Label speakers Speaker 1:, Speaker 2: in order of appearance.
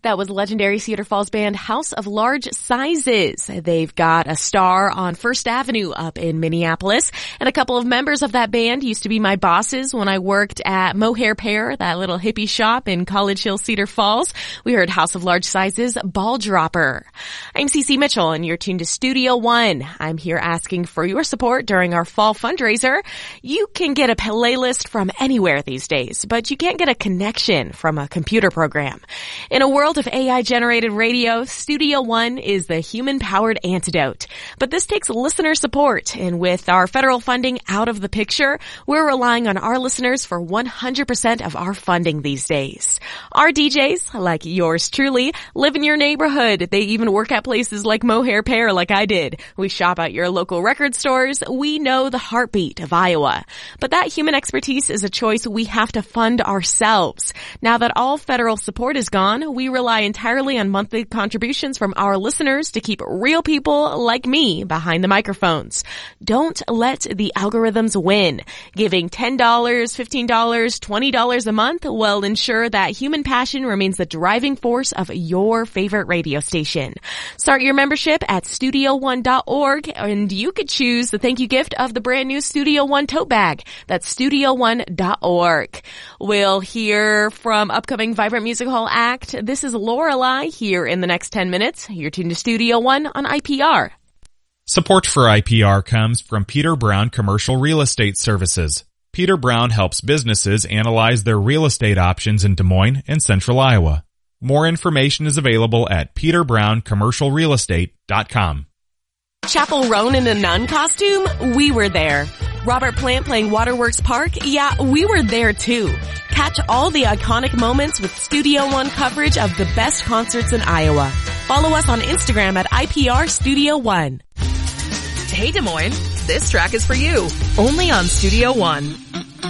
Speaker 1: That was legendary Cedar Falls band House of Large Sizes. They've got a star on First Avenue up in Minneapolis, and a couple of members of that band used to be my bosses when I worked at Mohair Pear, that little hippie shop in College Hill, Cedar Falls. We heard House of Large Sizes, Ball Dropper. I'm Cece Mitchell, and you're tuned to Studio One. I'm here asking for your support during our fall fundraiser. You can get a playlist from anywhere these days, but you can't get a connection from a computer program. In a world of AI-generated radio, Studio One is the human-powered antidote. But this takes listener support, and with our federal funding out of the picture, we're relying on our listeners for 100% of our funding these days. Our DJs, like yours truly, live in your neighborhood. They even work at places like Mohair Pear, like I did. We shop at your local record stores. We know the heartbeat of Iowa. But that human expertise is a choice we have to fund ourselves. Now that all federal support is gone, we rely entirely on monthly contributions from our listeners to keep real people like me behind the microphones. Don't let the algorithms win. Giving $10, $15, $20 a month will ensure that human passion remains the driving force of your favorite radio station. Start your membership at studio1.org, and you could choose the thank you gift of the brand new Studio One tote bag. That's studio1.org. We'll hear from upcoming Vibrant Music Hall act. This is Lorelei here in the next 10 minutes. You're tuned to Studio One on IPR.
Speaker 2: Support for IPR comes from Peter Brown Commercial Real Estate Services. Peter Brown helps businesses analyze their real estate options in Des Moines and Central Iowa. More information is available at peterbrown.commercialrealestate.com.
Speaker 1: Chapel Roan in a nun costume? We were there. Robert Plant playing Waterworks Park? Yeah, we were there too. Catch all the iconic moments with Studio One coverage of the best concerts in Iowa. Follow us on Instagram at IPR Studio One.
Speaker 3: Hey Des Moines, this track is for you. Only on Studio One.